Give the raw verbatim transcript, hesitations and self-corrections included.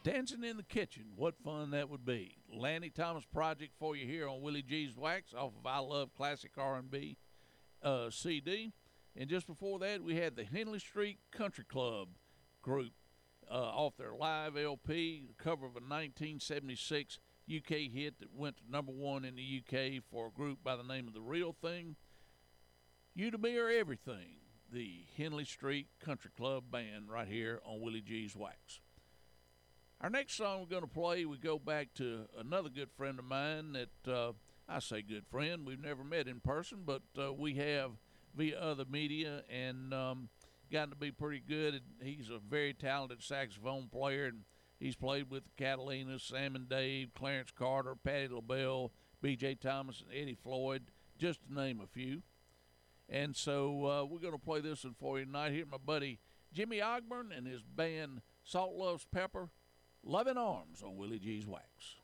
Dancing in the Kitchen, what fun that would be. Lanny Thomas project for you here on Willie G's Wax off of I Love Classic R and B uh, C D. And just before that, we had the Henley Street Country Club group uh, off their live L P, the cover of a nineteen seventy-six U K hit that went to number one in the U K for a group by the name of The Real Thing. You to Me Are Everything, the Henley Street Country Club band right here on Willie G's Wax. Our next song we're going to play, we go back to another good friend of mine that, uh, I say good friend, we've never met in person, but uh, we have via other media and um, gotten to be pretty good. He's a very talented saxophone player, and he's played with Catalina, Sam and Dave, Clarence Carter, Patti LaBelle, B J Thomas, and Eddie Floyd, just to name a few. And so uh, we're going to play this one for you tonight. Here, my buddy Jimmy Ogburn and his band Salt Loves Pepper, Loving Arms on Willie G's Wax.